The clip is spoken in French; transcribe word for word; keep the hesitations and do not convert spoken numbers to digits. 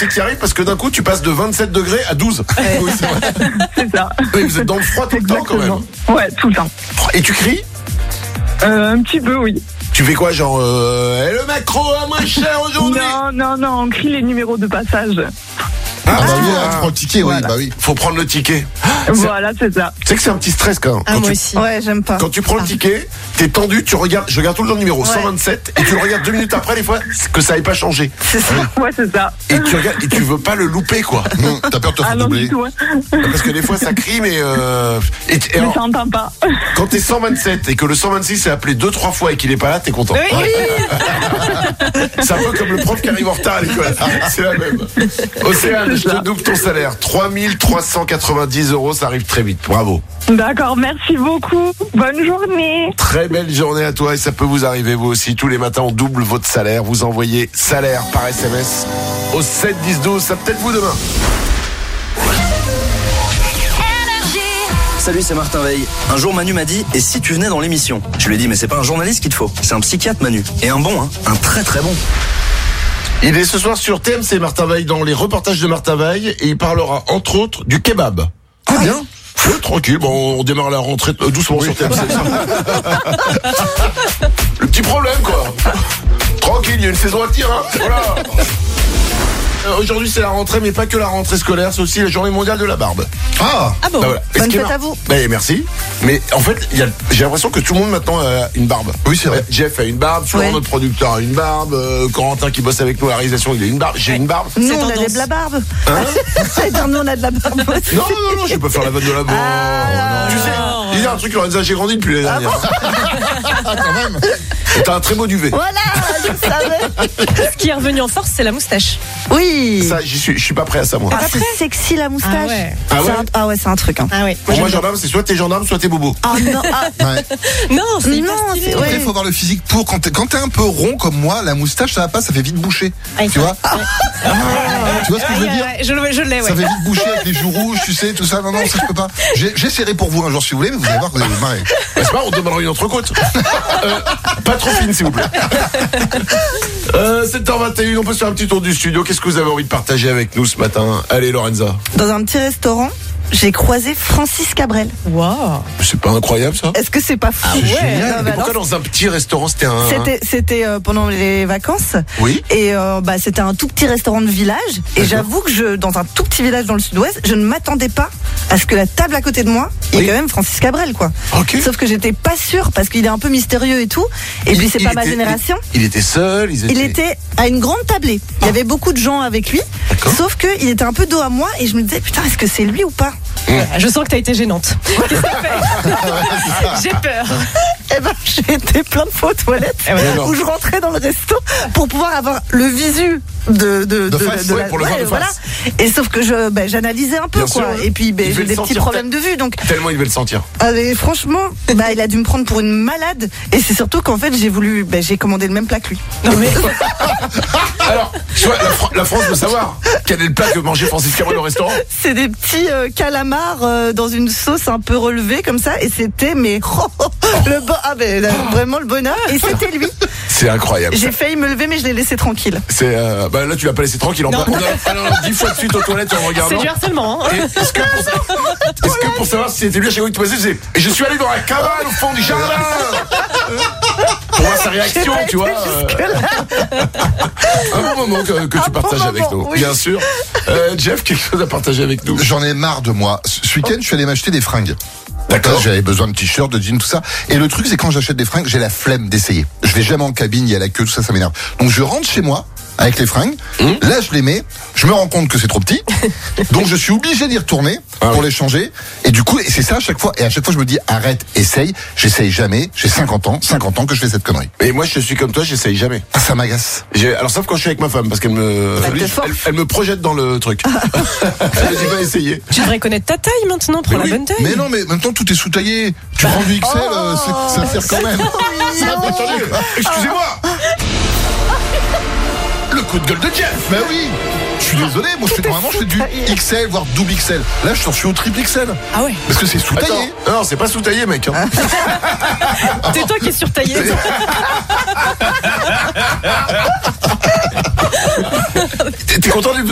c'est qui arrive parce que d'un coup, tu passes de vingt-sept degrés à douze. Ouais. Oui, c'est vrai. C'est ça. Oui, vous êtes dans le froid tout le temps quand même. Ouais, tout le temps. Et tu cries? Euh, un petit peu, oui. Tu fais quoi, genre euh, et le macro à moins cher aujourd'hui? Non, non, non, on crie les numéros de passage. Ah, bah oui, tu prends le ticket, Voilà. oui, bah oui. Faut prendre le ticket. Voilà, c'est ça. Tu sais que c'est un petit stress quand même. Ah, Quand moi tu, aussi. Ouais, j'aime pas. quand tu prends le ticket, t'es tendu, tu regardes, je regarde tout le temps le numéro Ouais. cent vingt-sept et tu le regardes deux minutes après, des fois, que ça n'ait pas changé. C'est ça. Ouais, c'est ça. Et tu regardes et tu veux pas le louper, quoi. Non, t'as peur de te Ah faire non, doubler. du tout. Hein. Parce que des fois ça crie, mais euh, et, et Mais alors, ça entend pas. quand t'es cent vingt-sept et que le cent vingt-six est appelé deux trois fois et qu'il est pas là, t'es content. Oui. C'est un peu comme le prof qui arrive en retard à l'école. C'est la même. Océane, je te double ton salaire. trois mille trois cent quatre-vingt-dix euros, ça arrive très vite. Bravo. D'accord, merci beaucoup. Bonne journée. Très belle journée à toi et ça peut vous arriver vous aussi. Tous les matins, on double votre salaire. Vous envoyez salaire par S M S au sept dix douze. Ça peut-être vous demain. Salut, c'est Martin Veil. Un jour, Manu m'a dit, et si tu venais dans l'émission? Je lui ai dit, mais c'est pas un journaliste qu'il te faut, c'est un psychiatre, Manu. Et un bon, hein, un très très bon. Il est ce soir sur T M C, Martin Veil, dans les reportages de Martin Veil, et il parlera entre autres du kebab. Ah, bien. Ouais, tranquille, bon, on démarre la rentrée euh, doucement sur T M C. Le petit problème, quoi. Tranquille, il y a une saison à tir, hein. Voilà. Euh, Aujourd'hui, c'est la rentrée, mais pas que la rentrée scolaire, c'est aussi la journée mondiale de la barbe. Ah, Ah bon. Bah, voilà. Et ce Bonne qui est fête mar- à vous. Bah, merci. Mais en fait, il y a- j'ai l'impression que tout le monde maintenant a une barbe. oui, c'est vrai. Euh, Jeff a une barbe, Florent, Ouais. notre producteur, a une barbe, euh, Corentin qui bosse avec nous à la réalisation, il a une barbe, j'ai une barbe. Nous, C'est on a tendance. de la barbe. Hein C'est-à-dire, nous, on a de la barbe. Non, non, non, je vais pas faire la vanne de la barbe. Ah, tu sais, il y a un truc, Lorenza, j'ai grandi depuis l'année dernière. Ah, quand même. Et t'as un très beau duvet. Voilà, je savais. Ce qui est revenu en force, c'est la moustache. Oui. Ça, j'y suis, je suis pas prêt à ça, moi. Ah, c'est sexy la moustache. Ah ouais. Ah ouais C'est un- Ah ouais, c'est un truc. Hein. Ah oui. Pour moi, gendarme, c'est soit t'es gendarme, soit t'es bobo. Ah non, ah, Ouais. Non, c'est hyper Non, stylé. c'est- Après, ouais. il faut avoir le physique pour. Quand t'es, quand t'es un peu rond comme moi, la moustache, ça va pas, ça fait vite boucher. Ah, il tu faut- vois Tu vois ce que je veux dire Ouais, je, le- je l'ai, ouais. Ça fait vite boucher avec les joues rouges, tu sais, tout ça. Non, non, ça je peux pas. J'ai- J'essaierai pour vous un jour si vous voulez, mais vous allez voir que vous allez vous marrer. Bah, c'est pas, on te demandera une entrecôte. euh, pas trop fine, s'il vous plaît. Euh, sept heures vingt et une, on peut se faire un petit tour du studio. Qu'est-ce que vous avez envie de partager avec nous ce matin? Allez, Lorenza. Dans un petit restaurant, j'ai croisé Francis Cabrel. Wow. C'est pas incroyable, ça? Est-ce que c'est pas fou? ouais. Non, Et bah pourquoi non, dans un petit restaurant, c'était un... C'était, c'était euh, pendant les vacances. Oui. Et euh, bah, c'était un tout petit restaurant de village. Et D'accord. j'avoue que je, dans un tout petit village dans le sud-ouest, je ne m'attendais pas à ce que la table à côté de moi, il y Oui. ait quand même Francis Cabrel, quoi. Ok. Sauf que j'étais pas sûre parce qu'il est un peu mystérieux et tout. Et Il- puis c'est il pas ma était- génération. Il, il était seul, ils étaient... Il était à une grande tablée. Il y avait beaucoup de gens avec lui. D'accord. Sauf que il était un peu dos à moi et je me disais putain, est-ce que c'est lui ou pas? Je sens que t'as été gênante. Qu'est-ce que t'as fait? J'ai peur. Eh ben, j'ai été plein de fois aux toilettes Eh ouais. Alors. où je rentrais dans le resto pour pouvoir avoir le visu de de, De face, ouais, pour le voir de voilà. face. Et sauf que je ben, j'analysais un peu Bien quoi. sûr, ouais. Et puis ben, Il devait j'ai le des sentir, petits problèmes de vue donc Tellement il devait le sentir. ah, mais franchement bah, il a dû me prendre pour une malade et c'est surtout qu'en fait j'ai voulu ben, j'ai commandé le même plat que lui. Non mais Alors, tu vois, la, Fran- la France veut savoir quel est le plat que mangeait Francis Cabrel au restaurant. C'est des petits euh, calamars euh, dans une sauce un peu relevée comme ça et c'était mais le bon ah ben là, vraiment le bonheur et c'était lui. C'est incroyable. J'ai failli me lever mais je l'ai laissé tranquille. C'est euh, bah là tu l'as pas laissé tranquille. On Non. a, on a- on a dix fois de suite aux toilettes en c'est regardant. du harcèlement. Hein. Et Est-ce que, pour sa- est-ce que pour savoir si c'était bien chez vous que tu passais, c'est et je suis allé dans la cabane au fond du jardin pour voir sa réaction, tu vois. euh, un bon moment que, que tu Un bon partages avec moment, nous, oui. bien sûr. Euh, Jeff, quelque chose à partager avec nous? J'en ai marre de moi. Ce week-end, je suis allé m'acheter des fringues. D'accord. J'avais besoin de t-shirts, de jeans, tout ça. Et le truc, c'est quand j'achète des fringues, j'ai la flemme d'essayer. Je vais jamais en cabine, il y a la queue, tout ça, ça m'énerve. Donc je rentre chez moi avec les fringues. Mmh. Là, je les mets. Je me rends compte que c'est trop petit. Donc je suis obligé d'y retourner Ah pour oui. les changer. Et du coup, et c'est ça à chaque fois. Et à chaque fois, je me dis, arrête, essaye. J'essaye jamais. J'ai cinquante ans, cinquante ans que je fais cette connerie. Et moi je suis comme toi, j'essaye jamais. Ah, ça m'agace. J'ai- Alors sauf quand je suis avec ma femme parce qu'elle me, Elle te elle, force. elle me projette dans le truc. Elle me dit pas essayer. Tu devrais connaître ta taille maintenant, prends Mais la oui, bonne taille. mais non, mais en même temps, tout est sous-taillé. Tu prends du X L, euh, c'est- ça sert quand même. Attendez, excusez-moi. Le coup de gueule de Jeff. Mais oui. Je suis désolé, moi je fais normalement je fais du X L voire double X L. Là je suis au triple X L. Ah ouais. Parce que c'est Attends, sous-taillé. non, c'est pas sous-taillé, mec. hein. C'est toi qui es surtaillé. T'es t'es content du